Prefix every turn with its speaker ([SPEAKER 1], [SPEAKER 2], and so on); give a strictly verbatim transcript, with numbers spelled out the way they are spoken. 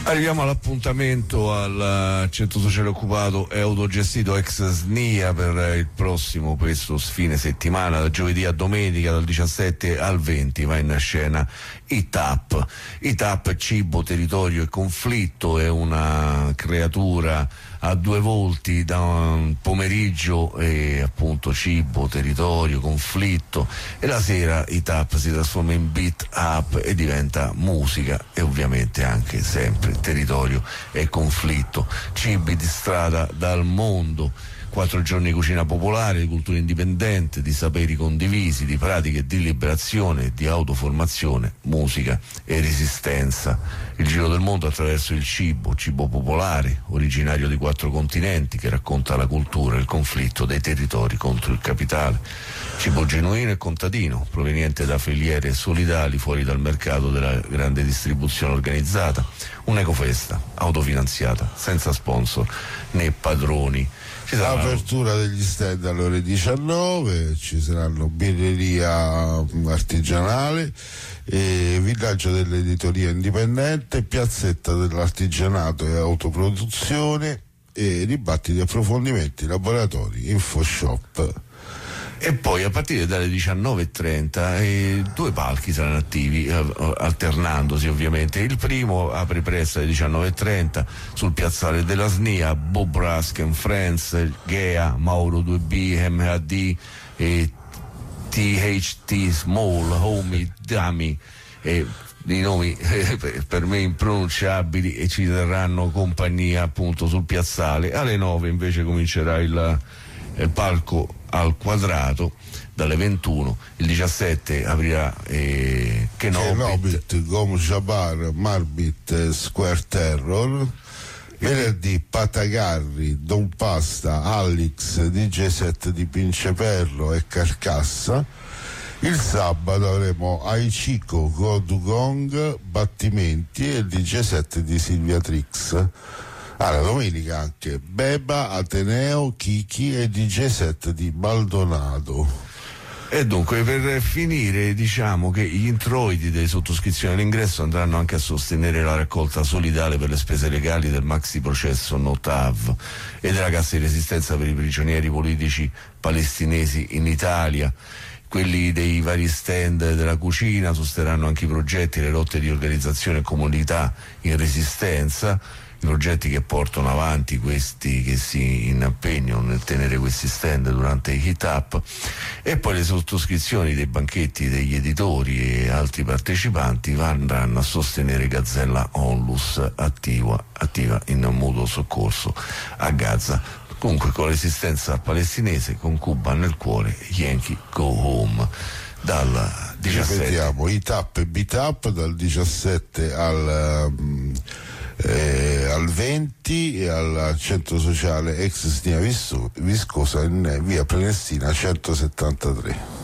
[SPEAKER 1] Arriviamo all'appuntamento al centro sociale occupato e autogestito ex S N I A per il prossimo, questo fine settimana, da giovedì a domenica, dal diciassette al venti, va in scena I T A P. I T A P, cibo, territorio e conflitto, è una creatura a due volti, da un pomeriggio e appunto cibo, territorio, conflitto, e la sera I T A P si trasforma in beat up e diventa musica e ovviamente anche sempre territorio e conflitto. Cibi di strada dal mondo, quattro giorni di cucina popolare, di cultura indipendente, di saperi condivisi, di pratiche di liberazione, di autoformazione, musica e resistenza. Il giro del mondo attraverso il cibo, cibo popolare, originario di quattro continenti, che racconta la cultura e il conflitto dei territori contro il capitale. Cibo genuino e contadino, proveniente da filiere solidali fuori dal mercato della grande distribuzione organizzata. Un'ecofesta autofinanziata, senza sponsor né padroni.
[SPEAKER 2] Apertura degli stand alle ore diciannove, ci saranno birreria artigianale, e villaggio dell'editoria indipendente, piazzetta dell'artigianato e autoproduzione, e dibattiti, approfondimenti, laboratori, info shop.
[SPEAKER 1] E poi a partire dalle diciannove e trenta eh, due palchi saranno attivi, eh, alternandosi ovviamente. Il primo apre presto alle diciannove e trenta sul piazzale della S N I A, Bob Rusk and Friends, Gea, Mauro due B, M H D e T H T Small, Homie, Dami, e di nomi eh, per me impronunciabili, e ci terranno compagnia appunto sul piazzale. Alle nove invece comincerà il, il palco al quadrato dalle ventuno. Il diciassette aprirà eh, Kenobit,
[SPEAKER 2] Kenobit, Gom Jabbar, Marbit, Square Terror. Venerdì Patagarri, Don Pasta, Alex, D J set di Pinceperlo e Carcassa. Il sabato avremo Aichico, Godugong, Battimenti e il D J set di Silvia Trix. Ah, la domenica anche Beba, Ateneo, Kiki e D J set di Baldonado.
[SPEAKER 1] E dunque, per finire, diciamo che gli introiti delle sottoscrizioni all'ingresso andranno anche a sostenere la raccolta solidale per le spese legali del maxi processo Notav e della Cassa di Resistenza per i prigionieri politici palestinesi in Italia. Quelli dei vari stand della cucina sosterranno anche i progetti e le lotte di organizzazione e comunità in resistenza, i progetti che portano avanti questi che si impegnano nel tenere questi stand durante i Hit Up, e poi le sottoscrizioni dei banchetti degli editori e altri partecipanti andranno a sostenere Gazzella Onlus, attiva, attiva in mutuo soccorso a Gaza. Comunque, con l'esistenza palestinese, con Cuba nel cuore, Yankee Go Home. Dal diciassette
[SPEAKER 2] Ripetiamo, I T A P e B T A P dal diciassette al um, Eh, al venti e al centro sociale ex S N I A Viscosa in via Prenestina centosettantatré.